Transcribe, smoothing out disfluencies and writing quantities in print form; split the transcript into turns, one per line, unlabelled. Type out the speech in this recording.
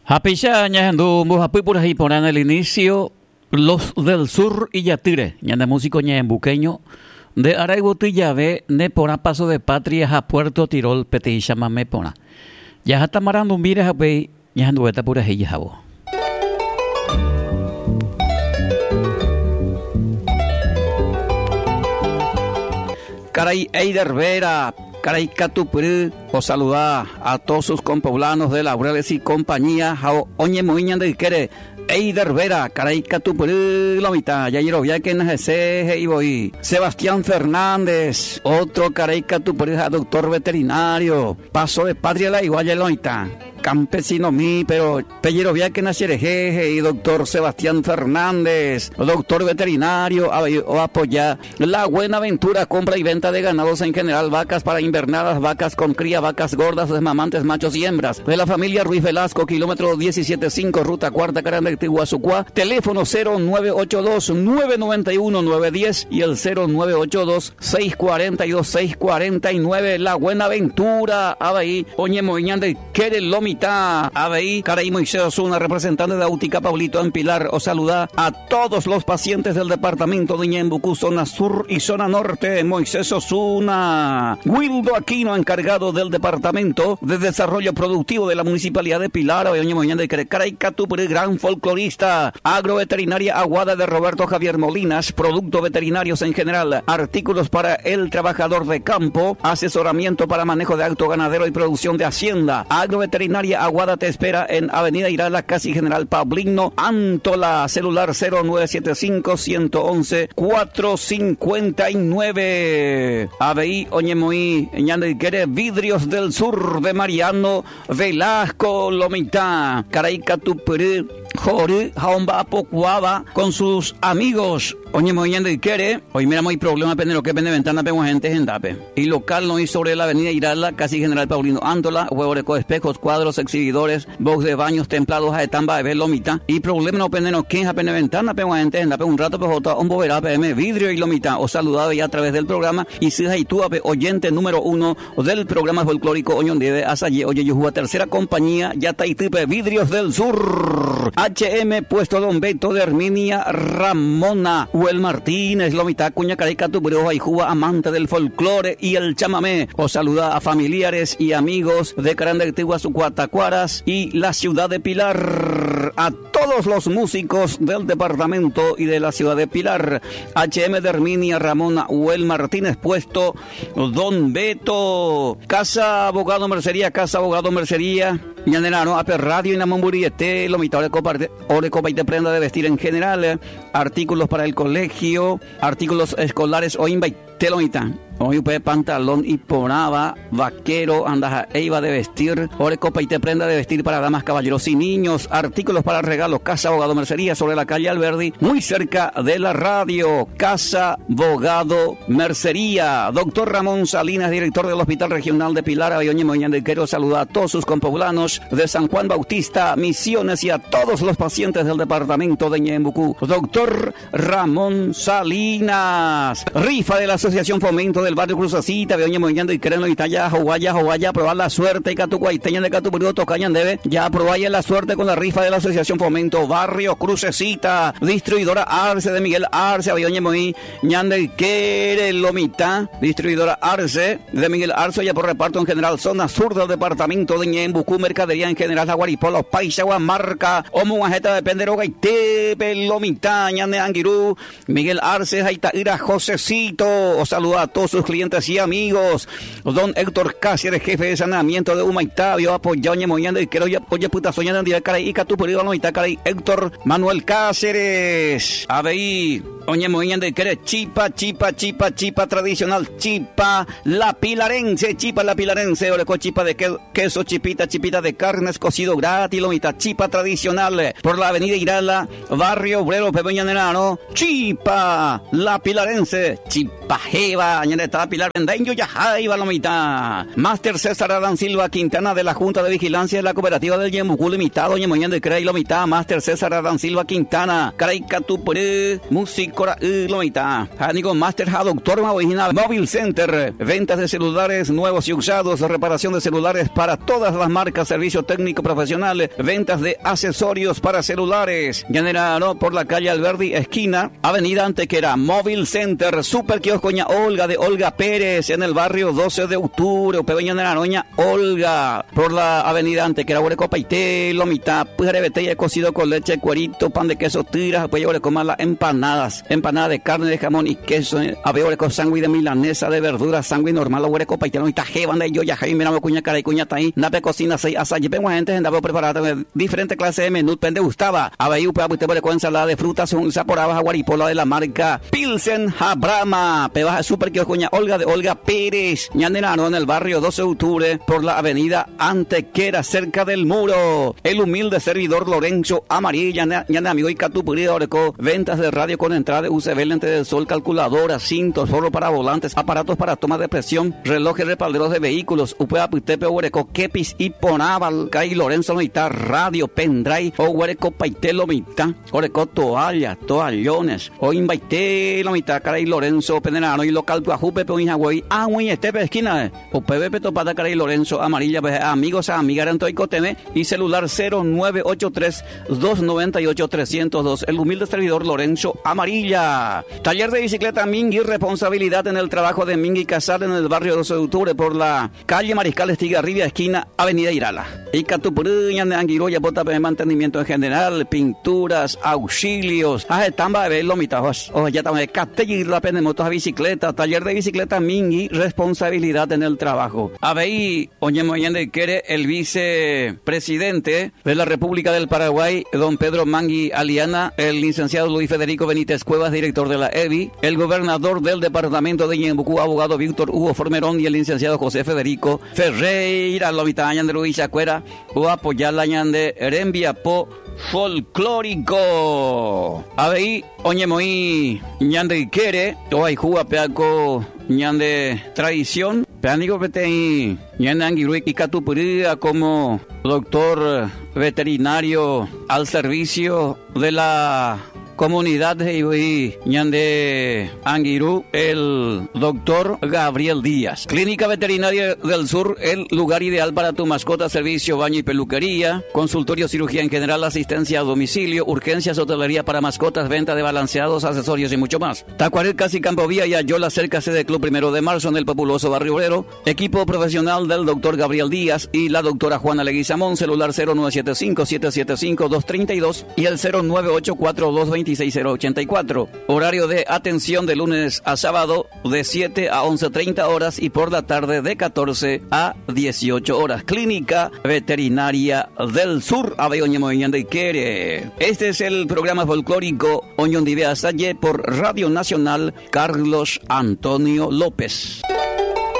Hapisha ñajandu mujapi por ahí por el inicio los del sur y Yatire, ñanda músico ñembuqueño de Araigotillave, ne pona paso de patria a Puerto Tirol, Peticha me pona. Ya está marando un mire hape ñajandu eta por ahí jabo. Caray Eider Vera, Caray Catupuri, os saluda a todos sus compoblanos de Laureles y compañía, oñe moiñan de quiere, Eider Vera, Caray Catupuri, la mitad, ya llero ya que y voy, Sebastián Fernández, otro Caray Catupuri, doctor veterinario, paso de patria la igual ya la mitad. Campesino mí, pero Pellero Viaque Nacerejeje y doctor Sebastián Fernández, doctor veterinario, o apoya la Buenaventura, compra y venta de ganados en general, vacas para invernadas, vacas con cría, vacas gordas, desmamantes, machos y hembras, de la familia Ruiz Velasco, kilómetro 17.5, ruta cuarta, Caranda de Tiguazucuá, teléfono 0982-991-910 y el 0982-642-649, la Buenaventura, ahí, Oñe Moiñán de Quere Lomita, Abeí, Caray Moisés Osuna, representante de Autica Pablito en Pilar, os saluda a todos los pacientes del departamento de Ñembucú, zona sur y zona norte, Moisés Osuna. Wildo Aquino, encargado del departamento de desarrollo productivo de la municipalidad de Pilar, Oñe Moñán de Caray Catupuri, gran folclorista, agroveterinaria Aguada de Roberto Javier Molinas, productos veterinarios en general, artículos para el trabajador de campo, asesoramiento para manejo de acto ganadero y producción de hacienda, agroveterinaria Aguada te espera en Avenida Irala, casi General Paulino Antola, celular 0975-111-459. ABI Oñemoí, Ñandequere, Vidrios del Sur de Mariano Velasco Lomita, Caraicatupuri, Jori, Jaomba Pocuaba, con sus amigos. Oye, moñando quiere, hoy mira muy problema pende lo que pende ventana pego gente en Dape. Y local no hay sobre la avenida Irala, casi General Paulino Antola, huevo de espejos, cuadros, exhibidores, box de baños, templados, aetamba, de lomita. Y problema no pende no quien pende ventana pego gente en Dape un rato pues otra un boverá PM vidrio y lomita. Os saludado ya a través del programa y si hay tú oyente número 1 del programa folclórico Oñondive Asaye, oye yo tercera compañía, ya está y tipe Vidrios del Sur. HM Puesto Don Beto de Herminia Ramona. Huel Martínez, Lomita, Cuña, Carica, Tuburoja y Juba, amante del folclore y el chamamé. Os saluda a familiares y amigos de Carandactigua, Sucuatacuaras y la ciudad de Pilar. A todos los músicos del departamento y de la ciudad de Pilar. HM de Herminia Ramona, Huel Martínez, Puesto Don Beto. Casa Abogado Mercería, Casa Abogado Mercería. Ñanenano, Ape Radio y Namamburiete, Lomita, Orecopa y te prenda de vestir en general. Artículos para el colegio, artículos escolares o Telomita. Hoy pantalón y poraba, vaquero, andaja e iba de vestir, orecopa y te prenda de vestir para damas, caballeros y niños, artículos para regalos, Casa Abogado Mercería sobre la calle Alberdi, muy cerca de la radio, Casa Abogado Mercería. Doctor Ramón Salinas, director del Hospital Regional de Pilar, Ayoñe Moñán, quiero saludar a todos sus compoblanos de San Juan Bautista, Misiones y a todos los pacientes del departamento de Ñembucú. Doctor Ramón Salinas, rifa de la Asociación Fomento del barrio Cruzacita, Beoña Moñando y Quereno Itaya, Hawaya, probar la suerte y Catucuaiteña de Catupurido Tocañan debe, ya probaya la suerte con la rifa de la Asociación Fomento, barrio Crucecita, distribuidora Arce de Miguel Arce, Beoña Moñi, Ñande y Quere Lomita, distribuidora Arce de Miguel Arce, ya por reparto en general, zona sur del departamento de Ñembucú, mercadería en general, Aguaripolo, Paisagua, Marca, Omuajeta de Penderoga y Tepe Lomita, Ñande Anguirú, Miguel Arce, Jaitaira, Josecito, os saluda a todos sus clientes y amigos. Don Héctor Cáceres, jefe de saneamiento de Humaitá, vio apoyado Ñemoñando y quiero oye puta soñando en día caray y Catupurido Humaitá caray Héctor Manuel Cáceres. ABI Oñe Moñando y quiere chipa tradicional, chipa la pilarense, oreco chipa de queso, chipita de carnes cocido gratis, lomita, chipa tradicional por la avenida Irala, barrio Obrero, Pepeña Nenano, chipa la pilarense, chipa jeva, ñaneta Pilar Vendeño, ya jaiba lomita. Máster César Adán Silva Quintana de la Junta de Vigilancia de la Cooperativa del Ñembucú Limitado, Ñemoñando y Cray lomita, Máster César Adán Silva Quintana, Caray Catupuri, músico Cora Lomita. Hanigo Master Ha Doctor Original Mobile Center. Ventas de celulares nuevos y usados, reparación de celulares para todas las marcas, servicio técnico profesional, ventas de accesorios para celulares. Generado por la calle Alberdi, esquina, avenida Antequera. Mobile Center, Super Kiosco Ña Olga de Olga Pérez, en el barrio 12 de octubre. Pebeña de Naroña Olga, por la avenida Antequera. Huereco Paité, Lomita, pujarebete cocido con leche, cuerito, pan de queso, tiras, después yo le comer las empanadas. Empanada de carne, de jamón y queso. Había con sándwich de milanesa, de verduras, sándwich normal, lo hueco paitelo, y taje, banda y yo ya, y mira, cuña cara y cuña taí, nape cocina, seis asay, vengo gente, andaba preparada de diferentes clases de menú, pende gustaba. Había usted puede con ensalada de frutas, un saporaba, jaguaripola de la marca Pilsen Habrama, pebaja super que coña Olga de Olga Pérez, ñandenano en el barrio 12 de octubre, por la avenida Antequera, cerca del muro. El humilde servidor Lorenzo Amarilla, ñane amigo y catupurido, oreco, ventas de radio con entrada de UCB, lente del sol, calculadora, cintos, forro para volantes, aparatos para toma de presión, relojes respalderos de vehículos, upea putepe, oreco, kepis y ponaval, kai Lorenzo Lomita, radio, pendrive, o oreco paite Lomita, oreco toalla, toallones, o invaite Lomita, caray Lorenzo Penenano y local puajupe, peoñagüey, agüey, estepe esquina, o pebepe topada, caray Lorenzo Amarilla, amigos, amigas, Antoicotene, y celular 0983-298-302, el humilde servidor Lorenzo Amarilla. Taller de bicicleta Mingui, responsabilidad en el trabajo de Mingui Casal en el barrio 12 de octubre por la calle Mariscal Estigarribia, esquina Avenida Irala. Y Catupurña de Anguiroya, bota de mantenimiento en general, pinturas, auxilios, tamba de lomitajos, o ya también catella la pena de motos a bicicleta. Taller de bicicleta Mingui, responsabilidad en el trabajo. Aveí, Oñemoyende quiere el vicepresidente de la República del Paraguay, don Pedro Mangui Aliana, el licenciado Luis Federico Benítez Cuevas, director de la EBI, el gobernador del departamento de Ñembucú, abogado Víctor Hugo Formerón, y el licenciado José Federico Ferreira, Lomita Añan de Luis Acuera, o apoyar la Añan de Erembia Po folclórico. Aveí, Oñemoí, ñande quiere, o hay juga peaco, ñande tradición, peánico petei, ñande anguirui y catupuría como doctor veterinario al servicio de la comunidad de Ñande Anguirú, el doctor Gabriel Díaz. Clínica Veterinaria del Sur, el lugar ideal para tu mascota, servicio, baño y peluquería, consultorio, cirugía en general, asistencia a domicilio, urgencias, hotelería para mascotas, venta de balanceados, accesorios y mucho más. Tacuarel, casi Campovía y Ayola, cerca del Club 1 de Marzo en el populoso barrio obrero. Equipo profesional del doctor Gabriel Díaz y la doctora Juana Leguizamón, celular 0975-775-232 y el 0984-226-084. Horario de atención de lunes a sábado de 7 a 11:30 horas y por la tarde de 14 a 18 horas. Clínica Veterinaria del Sur, Abeoñemoñande Quiere. Este es el programa folclórico Oñondivea Salle por Radio Nacional Carlos Antonio López.